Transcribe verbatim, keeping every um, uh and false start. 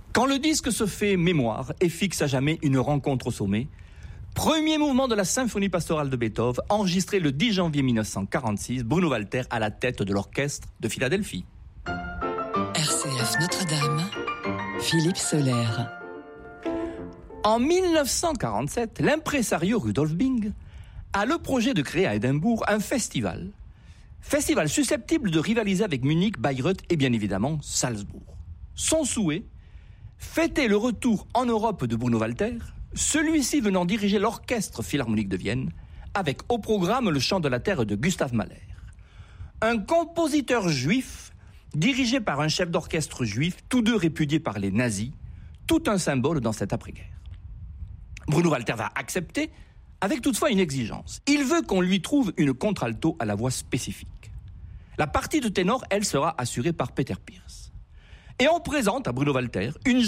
Quand le disque se fait mémoire et fixe à jamais une rencontre au sommet, premier mouvement de la symphonie pastorale de Beethoven, enregistré le dix janvier mille neuf cent quarante-six, Bruno Walter à la tête de l'orchestre de Philadelphie. R C F Notre-Dame, Philippe Soler. En mille neuf cent quarante-sept, l'impresario Rudolf Bing a le projet de créer à Édimbourg un festival. Festival susceptible de rivaliser avec Munich, Bayreuth et bien évidemment Salzbourg. Son souhait, fêter le retour en Europe de Bruno Walter, celui-ci venant diriger l'orchestre philharmonique de Vienne, avec au programme le chant de la terre de Gustav Mahler. Un compositeur juif, dirigé par un chef d'orchestre juif, tous deux répudiés par les nazis, tout un symbole dans cette après-guerre. Bruno Walter va accepter, avec toutefois une exigence. Il veut qu'on lui trouve une contralto à la voix spécifique. La partie de ténor, elle, sera assurée par Peter Pierce. Et on présente à Bruno Walter une